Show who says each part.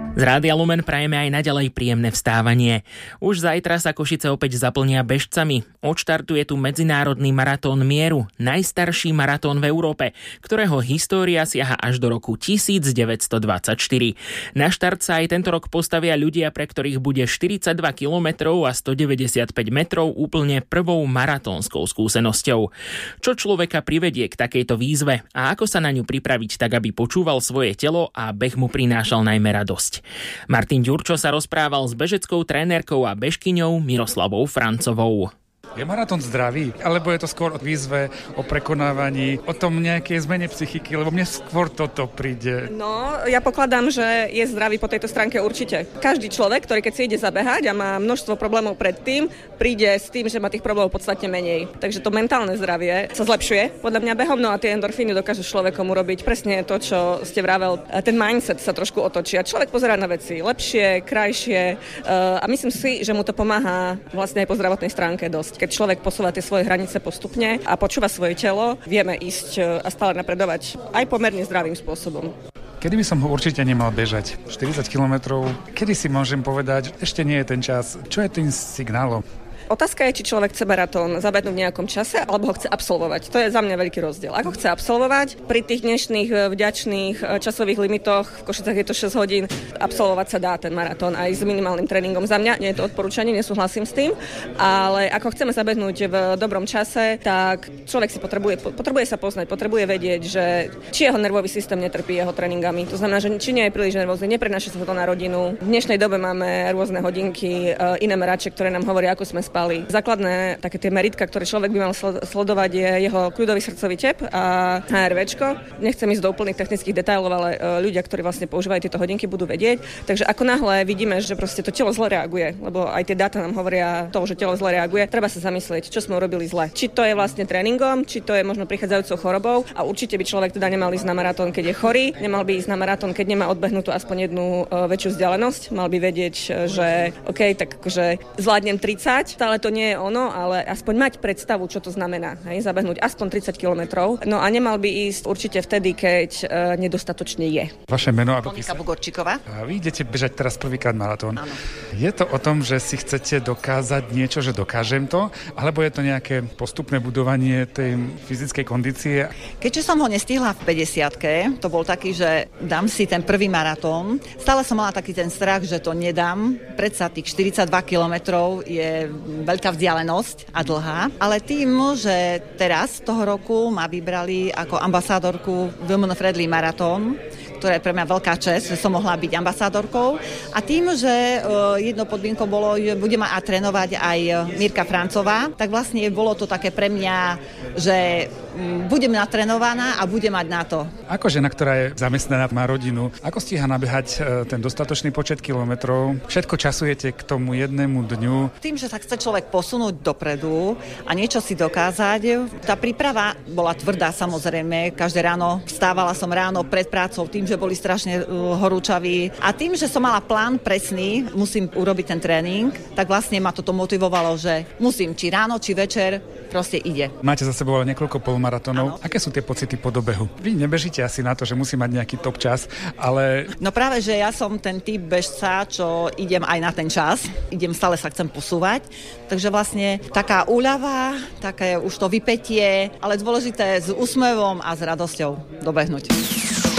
Speaker 1: Z Rádia Lumen prajeme aj naďalej príjemné vstávanie. Už zajtra sa Košice opäť zaplnia bežcami. Odštartuje tu Medzinárodný maratón mieru, najstarší maratón v Európe, ktorého história siaha až do roku 1924. Na štart sa aj tento rok postavia ľudia, pre ktorých bude 42 kilometrov a 195 metrov úplne prvou maratónskou skúsenosťou. Čo človeka privedie k takejto výzve a ako sa na ňu pripraviť tak, aby počúval svoje telo a beh mu prinášal najmä radosť. Martin Ďurčo sa rozprával s bežeckou trénerkou a bežkyňou Miroslavou Francovou.
Speaker 2: Je maratón zdravý? Alebo je to skôr o výzve, o prekonávaní, o tom nejakej zmene psychiky? Lebo mne skôr toto príde.
Speaker 3: No, ja pokladám, že je zdravý po tejto stránke určite. Každý človek, ktorý keď si ide zabehať a má množstvo problémov predtým, príde s tým, že má tých problémov podstatne menej. Takže to mentálne zdravie sa zlepšuje podľa mňa behom, no a tie endorfíny dokážu človekom urobiť presne to, čo ste vravel. Ten mindset sa trošku otočí a človek pozerá na veci lepšie, krajšie a myslím si, že mu to pomáha vlastne aj po zdravotnej stránke dosť. Keď človek posúva tie svoje hranice postupne a počúva svoje telo, vieme ísť a stále napredovať aj pomerne zdravým spôsobom.
Speaker 2: Kedy by som ho určite nemal bežať? 40 kilometrov. Kedy si môžem povedať, ešte nie je ten čas? Čo je tým signálom?
Speaker 3: Otázka je, či človek chce maratón zabehnúť v nejakom čase, alebo ho chce absolvovať. To je za mňa veľký rozdiel. Ako chce absolvovať, pri tých dnešných vďačných časových limitoch, v Košicách je to 6 hodín, absolvovať sa dá ten maratón aj s minimálnym tréningom. Za mňa nie je to odporúčanie, nesúhlasím s tým, ale ako chceme zabehnúť v dobrom čase, tak človek si potrebuje sa poznať, potrebuje vedieť, že či jeho nervový systém netrpí jeho tréningami. To znamená, že či nie je príliš nervózny, neprenáša sa to na rodinu. V dnešnej dobe máme rôzne hodinky, iné merače, ktoré nám hovoria, ako sme spali. Základné také tie meritka, ktoré človek by mal sledovať, je jeho kľudový srdcový tep a HRVčko. Nechcem ísť do úplných technických detailov, ale ľudia, ktorí vlastne používajú tieto hodinky, budú vedieť. Takže ako náhle vidíme, že proste to telo zle reaguje, lebo aj tie dáta nám hovoria to, že telo zle reaguje, treba sa zamyslieť, čo sme urobili zle. Či to je vlastne tréningom, či to je možno prichádzajúcou chorobou a určite by človek teda nemal ísť na maratón, keď je chorý, nemal by ísť na maratón, keď nemá odbehnutú aspoň jednu väčšiu vzdialenosť, mal by vedieť, že OK, tak akože zvládnem 30, ale to nie je ono, ale aspoň mať predstavu, čo to znamená, hej, zabehnúť aspoň 30 kilometrov. No a nemal by ísť určite vtedy, keď nedostatočne je.
Speaker 2: Vaše meno?
Speaker 4: Monika Bugorčíková.
Speaker 2: A vy idete bežať teraz prvýkrát maratón.
Speaker 4: Áno.
Speaker 2: Je to o tom, že si chcete dokázať niečo, že dokážem to, alebo je to nejaké postupné budovanie tej fyzickej kondície?
Speaker 4: Keďže som ho nestihla v 50-ke, to bol taký, že dám si ten prvý maratón. Stále som mala taký ten strach, že to nedám. Predsa tých 42 kilometrov je veľká vzdialenosť a dlhá, ale tým, že teraz toho roku ma vybrali ako ambasádorku Women Friendly Marathon, ktorá je pre mňa veľká česť, že som mohla byť ambasádorkou. A tým, že jednou podmienkou bolo, že bude ma trénovať aj Mirka Francová, tak vlastne bolo to také pre mňa, že budem natrénovaná a budem mať na to.
Speaker 2: Ako žena, ktorá je zamestnaná, má rodinu, ako stíha nabehať ten dostatočný počet kilometrov? Všetko časujete k tomu jednému dňu?
Speaker 4: Tým, že sa chce človek posunúť dopredu a niečo si dokázať, tá príprava bola tvrdá samozrejme. Každé ráno vstávala som ráno pred prácou tým, že boli strašne horúčaví. A tým, že som mala plán presný, musím urobiť ten tréning, tak vlastne ma toto motivovalo, že musím či ráno, či večer, proste ide.
Speaker 2: Máte za sebou niekoľko polmaratónov. Aké sú tie pocity po dobehu? Vy nebežíte asi na to, že musí mať nejaký top čas, ale...
Speaker 4: No práve, že ja som ten typ bežca, čo idem aj na ten čas. Idem, stále sa chcem posúvať. Takže vlastne taká úľava, také už to vypätie, ale dôležité s úsmevom a s radosťou dobehnúť.